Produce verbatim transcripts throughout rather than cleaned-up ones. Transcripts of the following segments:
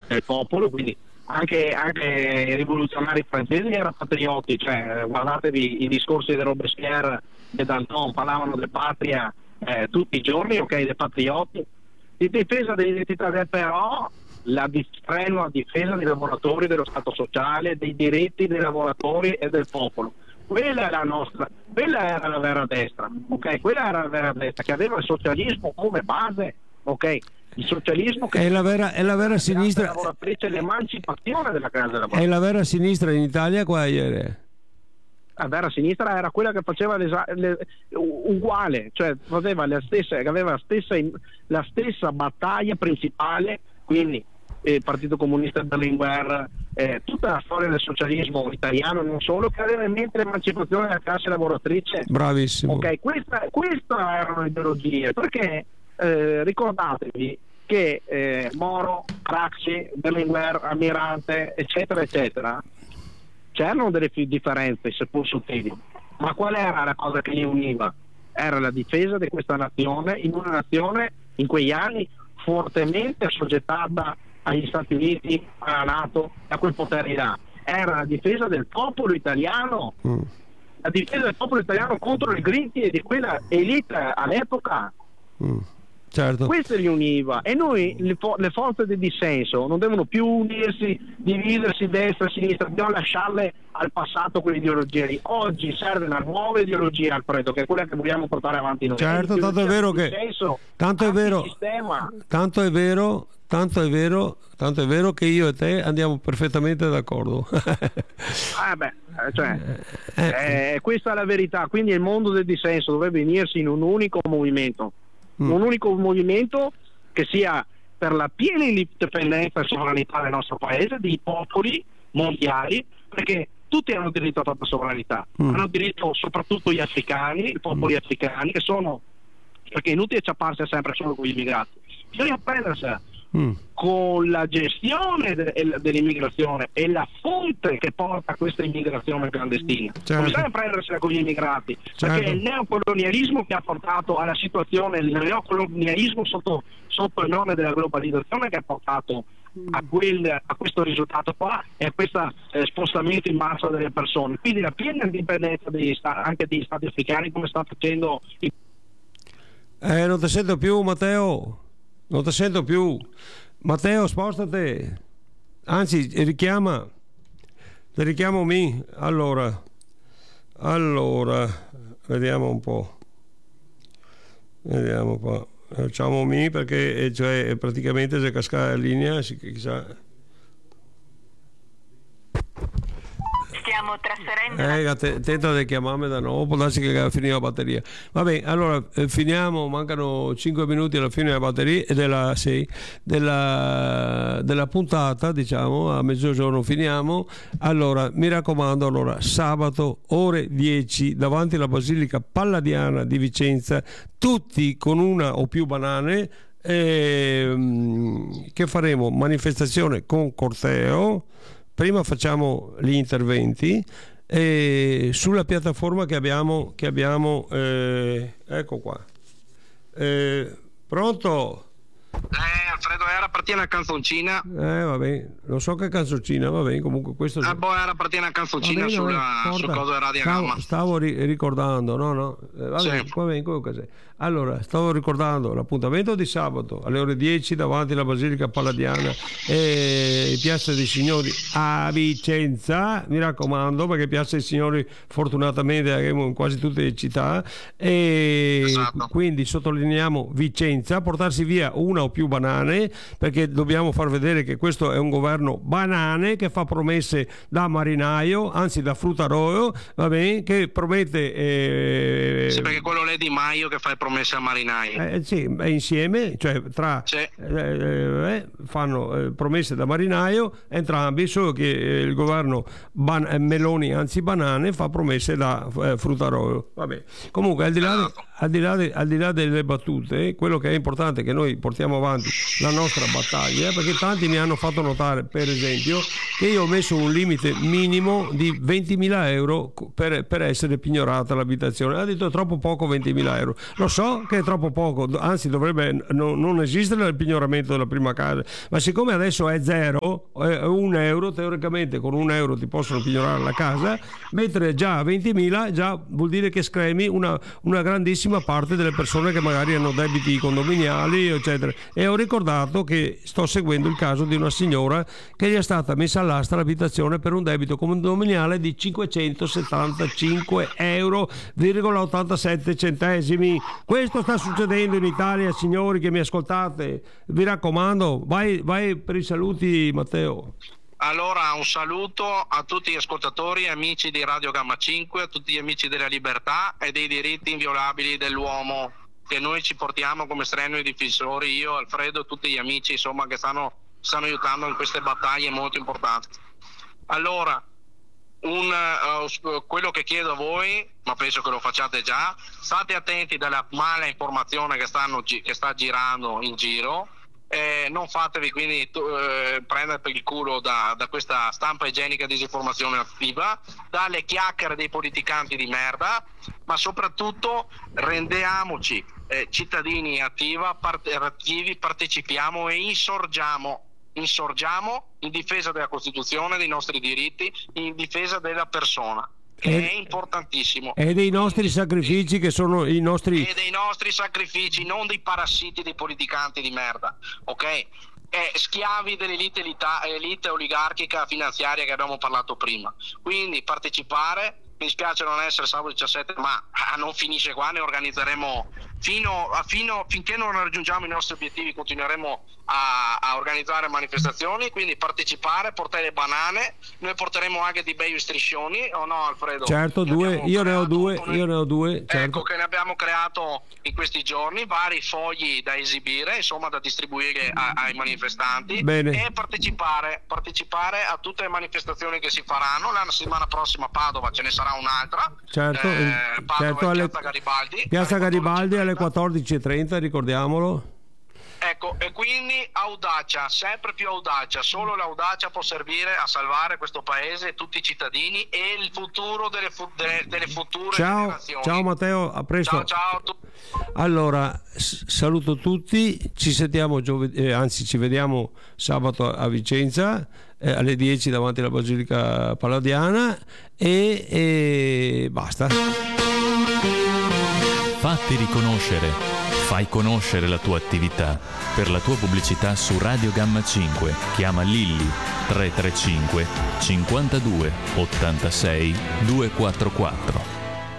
del popolo, quindi anche, anche i rivoluzionari francesi erano patrioti, cioè guardatevi i discorsi di Robespierre e Danton, parlavano di patria eh, tutti i giorni, ok, dei patrioti, di difesa dell'identità, però la strenua difesa dei lavoratori, dello Stato sociale, dei diritti dei lavoratori e del popolo. Quella è la nostra, quella era la vera destra, ok? Quella era la vera destra che aveva il socialismo come base, ok? Il socialismo che è la vera, è la vera sinistra, lavoratrice, l'emancipazione della classe lavoratrice. È la vera sinistra in Italia qua ieri. La vera sinistra era quella che faceva le, uguale, cioè faceva la stessa, aveva la stessa, la stessa battaglia principale, quindi il eh, Partito Comunista Berlinguer, eh, tutta la storia del socialismo italiano, non solo, che aveva in mente l'emancipazione della classe lavoratrice. Bravissimo. Ok, questa, questa erano le ideologie, perché eh, ricordatevi che eh, Moro, Craxi, Berlinguer, Almirante, eccetera, eccetera, c'erano delle differenze, seppur sottili, ma qual era la cosa che li univa? Era la difesa di questa nazione, in una nazione in quegli anni fortemente assoggettata agli Stati Uniti, alla NATO, a quel potere là. Era la difesa del popolo italiano, mm. la difesa del popolo italiano contro le grinfie di quella elite all'epoca. Mm. Certo. Questo li univa, e noi le, fo- le forze di dissenso non devono più unirsi, dividersi destra e sinistra, dobbiamo lasciarle al passato quelle ideologie lì. Oggi serve una nuova ideologia, Alfredo, che è quella che vogliamo portare avanti noi. Certo, tanto è vero che dissenso, tanto è vero, tanto è vero, tanto è vero, tanto è vero che io e te andiamo perfettamente d'accordo. ah beh, cioè, eh, eh, questa è la verità, quindi il mondo del dissenso dovrebbe unirsi in un unico movimento. Mm. Un unico movimento che sia per la piena indipendenza e sovranità del nostro paese, dei popoli mondiali, perché tutti hanno diritto a tanta sovranità, mm. hanno diritto soprattutto gli africani, i popoli mm. africani, che sono, perché è inutile ciapparsi sempre solo con gli immigrati, bisogna prendersela mm. con la gestione de- dell'immigrazione e la fonte che porta a questa immigrazione clandestina. Certo. Non bisogna prendersela con gli immigrati, certo. perché è il neocolonialismo che ha portato alla situazione, il neocolonialismo sotto, sotto il nome della globalizzazione, che ha portato a, quel, a questo risultato qua e a questo eh, spostamento in massa delle persone. Quindi la piena indipendenza degli sta- anche degli stati africani, come sta facendo il... eh non ti sento più, Matteo. Non ti sento più. Matteo, spostate. Anzi, richiama. Ti richiamo me. Allora. Allora. Vediamo un po'. Vediamo un po'. Facciamo me perché cioè, praticamente se casca la linea, chissà. Stiamo trasferendo. Eh, tenta di chiamarmi da nuovo, può darsi che finì la batteria. Va bene, allora eh, finiamo, mancano cinque minuti alla fine della batteria e della, sì, della, della puntata, diciamo, a mezzogiorno finiamo. Allora, mi raccomando, allora, sabato ore dieci davanti alla Basilica Palladiana di Vicenza, tutti con una o più banane. Eh, che faremo? Manifestazione con corteo. Prima facciamo gli interventi eh, sulla piattaforma che abbiamo, che abbiamo eh, ecco qua. Eh, pronto? Eh, Alfredo, era partita una canzoncina. Eh, va bene, lo so che canzoncina, va bene, comunque questo... Ah, boh, era partita una canzoncina bene, sulla, no, su cosa Radio stavo, Gamma. Stavo ri- ricordando, no, no, eh, va bene, sì. Va bene, comunque, allora, stavo ricordando l'appuntamento di sabato alle ore dieci davanti alla Basilica Palladiana e Piazza dei Signori a Vicenza, mi raccomando, perché Piazza dei Signori fortunatamente abbiamo in quasi tutte le città, e esatto. Quindi sottolineiamo Vicenza, portarsi via una o più banane, perché dobbiamo far vedere che questo è un governo banane che fa promesse da marinaio, anzi da fruttaroio, va bene, che promette eh, sì, perché quello lì Di Maio che fa le promesse al marinaio, eh, sì, insieme, cioè tra sì. eh, eh, fanno eh, promesse da marinaio entrambi, solo che eh, il governo ban- Meloni anzi banane fa promesse da eh, fruttaroio, va bene. Comunque al di là, de, al, di là de, al di là delle battute, quello che è importante che noi portiamo avanti la nostra battaglia, perché tanti mi hanno fatto notare, per esempio, che io ho messo un limite minimo di ventimila euro per, per essere pignorata l'abitazione. Ha detto è troppo poco ventimila euro. Lo so che è troppo poco, anzi dovrebbe no, non esistere il pignoramento della prima casa, ma siccome adesso è zero, è un euro, teoricamente con un euro ti possono pignorare la casa, mentre già a ventimila già vuol dire che scremi una, una grandissima parte delle persone che magari hanno debiti condominiali, eccetera. E ho ricordato che sto seguendo il caso di una signora che gli è stata messa all'asta l'abitazione per un debito condominiale di cinquecentosettantacinque euro virgola ottantasette centesimi. Questo sta succedendo in Italia, signori che mi ascoltate. Vi raccomando, vai, vai per i saluti, Matteo. Allora, un saluto a tutti gli ascoltatori, amici di Radio Gamma cinque, a tutti gli amici della libertà e dei diritti inviolabili dell'uomo che noi ci portiamo come strenui difensori, io, Alfredo e tutti gli amici, insomma, che stanno, stanno aiutando in queste battaglie molto importanti. Allora, un, uh, quello che chiedo a voi, ma penso che lo facciate già, state attenti dalla mala informazione che, stanno, che sta girando in giro. Eh, non fatevi quindi eh, prendere per il culo da, da questa stampa igienica disinformazione attiva, dalle chiacchiere dei politicanti di merda, ma soprattutto rendiamoci eh, cittadini attiva, part- attivi, partecipiamo e insorgiamo, insorgiamo in difesa della Costituzione, dei nostri diritti, in difesa della persona. Che è importantissimo, e dei nostri sacrifici, che sono i nostri e dei nostri sacrifici, non dei parassiti, dei politicanti di merda, ok? Eh, schiavi dell'elite elite oligarchica finanziaria che abbiamo parlato prima. Quindi partecipare, mi spiace non essere sabato diciassette, ma ah, non finisce qua, ne organizzeremo fino a fino finché non raggiungiamo i nostri obiettivi, continueremo a, a organizzare manifestazioni, quindi partecipare, portare le banane, noi porteremo anche dei bei striscioni, o no Alfredo? Certo, due, io ne ho due, io ne ho due, certo. Ecco, che ne abbiamo creato in questi giorni, vari fogli da esibire, insomma da distribuire a, ai manifestanti. Bene. E partecipare, partecipare a tutte le manifestazioni che si faranno. La settimana prossima a Padova ce ne sarà un'altra, certo, eh, Padova certo, alle, Piazza Garibaldi Piazza Garibaldi alle quattordici e trenta, ricordiamolo. Ecco, e quindi audacia, sempre più audacia, solo l'audacia può servire a salvare questo paese e tutti i cittadini e il futuro delle, fu- delle, delle future ciao, generazioni. Ciao Matteo, a presto. Ciao, ciao. Allora, s- saluto tutti, ci sentiamo gioved- eh, anzi ci vediamo sabato a Vicenza eh, alle dieci davanti alla Basilica Palladiana e, e basta. Fatti riconoscere, fai conoscere la tua attività. Per la tua pubblicità su Radio Gamma cinque chiama Lilli tre tre cinque cinquantadue ottantasei duecentoquarantaquattro.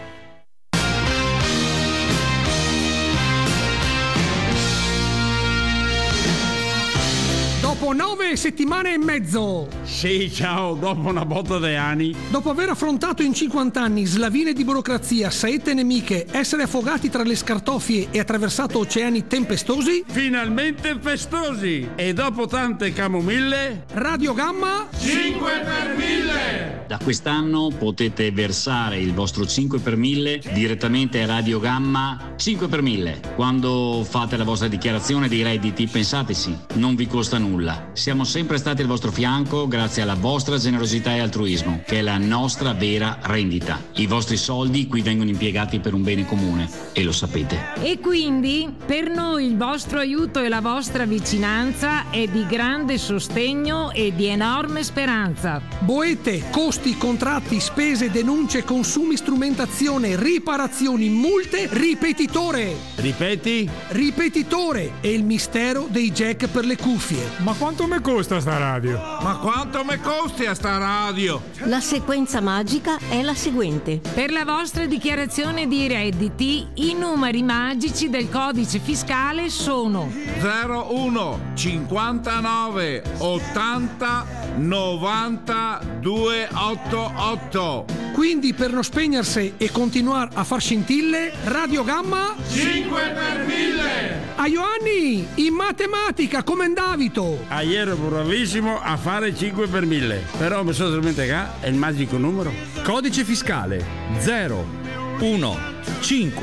Dopo nove settimane e mezzo. Sì, ciao, dopo una botta di anni. Dopo aver affrontato in cinquanta anni slavine di burocrazia, saette nemiche, essere affogati tra le scartoffie e attraversato oceani tempestosi. Finalmente festosi. E dopo tante camomille. Radio Gamma cinque per mille. Da quest'anno potete versare il vostro cinque per mille direttamente a Radio Gamma cinque per mille. Quando fate la vostra dichiarazione dei redditi, pensateci, non vi costa nulla. Siamo sempre stati al vostro fianco grazie alla vostra generosità e altruismo, che è la nostra vera rendita. I vostri soldi qui vengono impiegati per un bene comune e lo sapete. E quindi per noi il vostro aiuto e la vostra vicinanza è di grande sostegno e di enorme speranza. Boete, costi, contratti, spese, denunce, consumi, strumentazione, riparazioni, multe, ripetitore. Ripeti? Ripetitore è il mistero dei jack per le cuffie. Ma quanto mi costa sta radio? Ma quanto mi costi a sta radio? La sequenza magica è la seguente. Per la vostra dichiarazione di redditi, i numeri magici del codice fiscale sono zero uno cinquantanove ottanta novanta duecentottantotto. Quindi per non spegnersi e continuare a far scintille, Radio Gamma cinque per mille. A Ioanni, in matematica come Davito. Ah, ero bravissimo a fare cinque per mille. Però mi sono dimenticato il magico numero. Codice fiscale zero uno cinque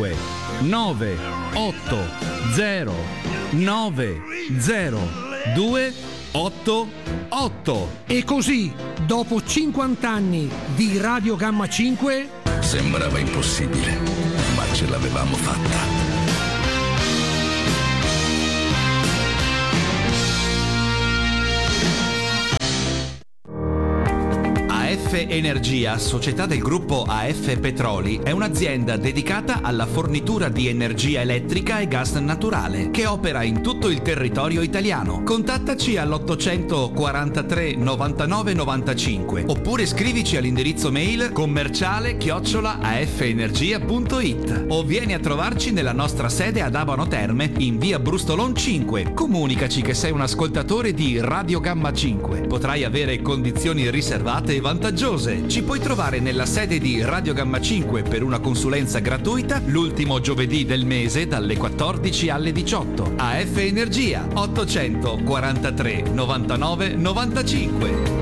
nove otto zero nove zero due otto otto. E così, dopo cinquanta anni di Radio Gamma cinque, sembrava impossibile, ma ce l'avevamo fatta. A F Energia, società del gruppo A F Petroli, è un'azienda dedicata alla fornitura di energia elettrica e gas naturale, che opera in tutto il territorio italiano. Contattaci all'ottocentoquarantatré novantanove novantacinque oppure scrivici all'indirizzo mail commerciale chiocciola afenergia punto it o vieni a trovarci nella nostra sede ad Abano Terme in via Brustolon cinque. Comunicaci che sei un ascoltatore di Radio Gamma cinque. Potrai avere condizioni riservate e vantaggiose. Ci puoi trovare nella sede di Radio Gamma cinque per una consulenza gratuita l'ultimo giovedì del mese dalle quattordici alle diciotto. A F Energia ottocentoquarantatré novantanove novantacinque.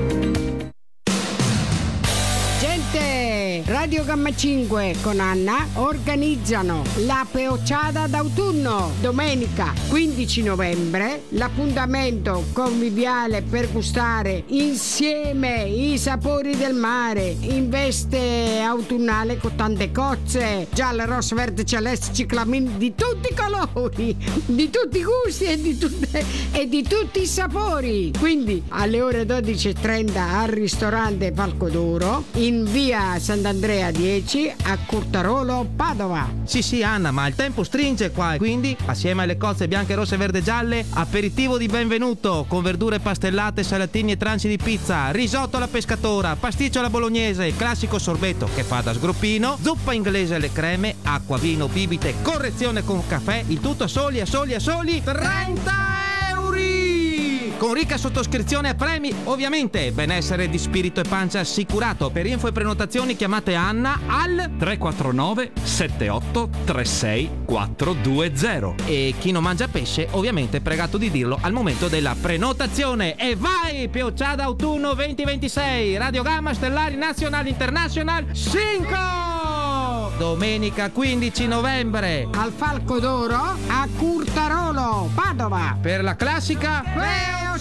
Gente, Radio Gamma cinque con Anna organizzano la peocciata d'autunno domenica quindici novembre, l'appuntamento conviviale per gustare insieme i sapori del mare in veste autunnale con tante cozze gialle, rosse, verde, celeste, ciclamini di tutti i colori, di tutti i gusti e di, tutte, e di tutti i sapori. Quindi alle ore dodici e trenta al ristorante Falco d'Oro in via Sant'Andrea dieci a Curtarolo, Padova. Sì sì Anna, ma il tempo stringe qua e quindi assieme alle cozze bianche, rosse, verde e gialle, aperitivo di benvenuto con verdure pastellate, salatini e tranci di pizza, risotto alla pescatora, pasticcio alla bolognese, classico sorbetto che fa da sgroppino, zuppa inglese alle creme, acqua, vino, bibite, correzione con caffè, il tutto a soli, a soli, a soli trenta euro! Con ricca sottoscrizione a premi, ovviamente. Benessere di spirito e pancia assicurato. Per info e prenotazioni chiamate Anna al tre quattro nove sette otto tre sei quattro due zero. E chi non mangia pesce, ovviamente pregato di dirlo al momento della prenotazione. E vai! Peocciada autunno venti ventisei, Radio Gamma Stellari Nazionale International cinque! Domenica quindici novembre al Falco d'Oro a Curtarolo, Padova. Per la classica